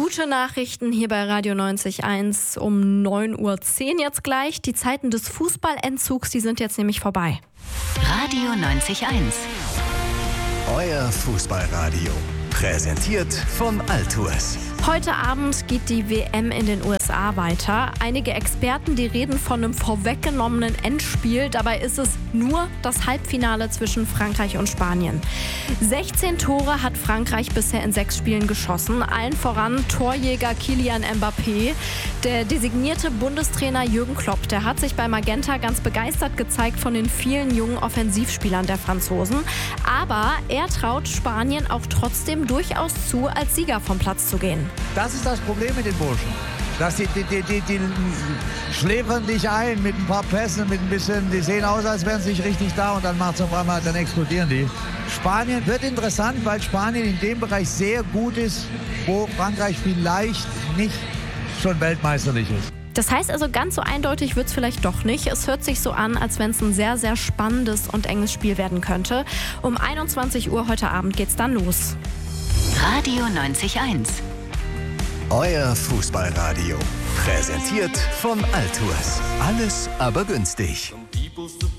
Gute Nachrichten hier bei Radio 90.1 um 9:10 Uhr jetzt gleich. Die Zeiten des Fußballentzugs, die sind jetzt nämlich vorbei. Radio 90.1. Euer Fußballradio. Präsentiert von Altours. Heute Abend geht die WM in den USA weiter. Einige Experten, die reden von einem vorweggenommenen Endspiel. Dabei ist es nur das Halbfinale zwischen Frankreich und Spanien. 16 Tore hat Frankreich bisher in 6 Spielen geschossen. Allen voran Torjäger Kylian Mbappé. Der designierte Bundestrainer Jürgen Klopp, der hat sich bei Magenta ganz begeistert gezeigt von den vielen jungen Offensivspielern der Franzosen. Aber er traut Spanien auch trotzdem durchaus zu, als Sieger vom Platz zu gehen. Das ist das Problem mit den Burschen. Dass die schläfern dich ein mit ein paar Pässen, mit ein bisschen, die sehen aus, als wären sie nicht richtig da und dann macht's auf einmal, dann explodieren die. Spanien wird interessant, weil Spanien in dem Bereich sehr gut ist, wo Frankreich vielleicht nicht schon weltmeisterlich ist. Das heißt also, ganz so eindeutig wird es vielleicht doch nicht. Es hört sich so an, als wenn es ein sehr, sehr spannendes und enges Spiel werden könnte. Um 21 Uhr heute Abend geht's dann los. Radio 90.1. Euer Fußballradio. Präsentiert von Altours. Alles aber günstig.